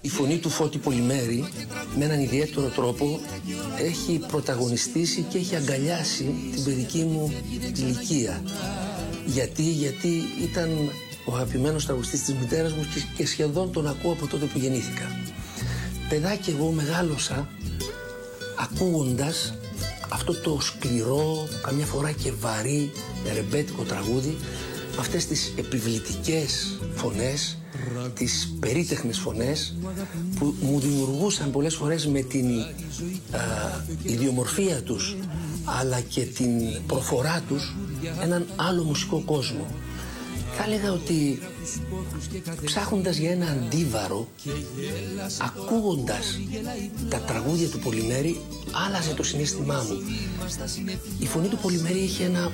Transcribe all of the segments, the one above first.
Η φωνή του Φώτη Πολυμέρη με έναν ιδιαίτερο τρόπο έχει πρωταγωνιστήσει και έχει αγκαλιάσει την παιδική μου ηλικία. Γιατί ήταν ο αγαπημένος τραγουδιστής της μητέρας μου και σχεδόν τον ακούω από τότε που γεννήθηκα. Παιδάκι εγώ μεγάλωσα ακούγοντας αυτό το σκληρό, καμιά φορά και βαρύ ρεμπέτικο τραγούδι, αυτές τις επιβλητικές φωνές, τις περίτεχνες φωνές που μου δημιουργούσαν πολλές φορές με την ιδιομορφία τους αλλά και την προφορά τους έναν άλλο μουσικό κόσμο. Θα έλεγα ότι ψάχνοντας για ένα αντίβαρο, ακούγοντας τα τραγούδια του Πολυμέρη, άλλαζε το συναίσθημά μου. Η φωνή του Πολυμέρη είχε ένα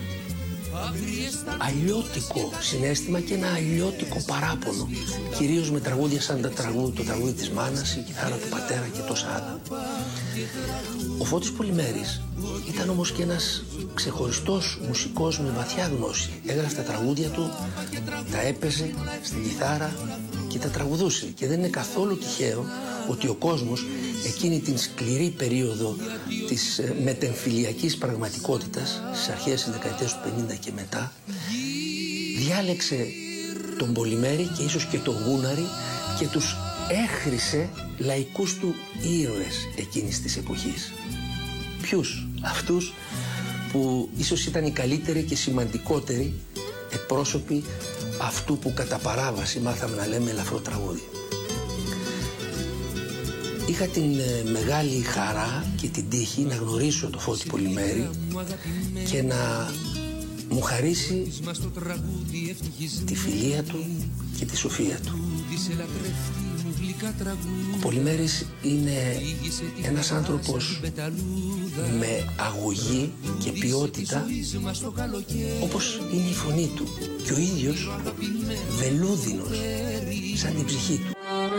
αλλιώτικο συναίσθημα και ένα αλλιώτικο παράπονο, κυρίως με τραγούδια σαν το τραγούδι της μάνας, η κιθάρα του πατέρα και τόσα άλλα. Ο Φώτης Πολυμέρης ήταν όμως και ένας ξεχωριστός μουσικός με βαθιά γνώση. Έγραφε τα τραγούδια του, τα έπαιζε στην κιθάρα και τα τραγουδούσε. Και δεν είναι καθόλου τυχαίο ότι ο κόσμος εκείνη την σκληρή περίοδο της μετεμφυλιακής πραγματικότητας, στις αρχές της δεκαετίας του 50 και μετά, διάλεξε τον Πολυμέρη και ίσως και τον Γούναρη και τους έχρισε λαϊκούς του ήρωες εκείνης της εποχής. Ποιους? Αυτούς που ίσως ήταν οι καλύτεροι και σημαντικότεροι εκπρόσωποι αυτού που κατά παράβαση μάθαμε να λέμε ελαφρό τραγούδι. Είχα την μεγάλη χαρά και την τύχη να γνωρίσω το Φώτη Πολυμέρη και να μου χαρίσει τη φιλία του και τη σοφία του. Ο Πολυμέρης είναι ένας άνθρωπος με αγωγή και ποιότητα, όπως είναι η φωνή του, και ο ίδιος βελούδινος σαν την ψυχή του.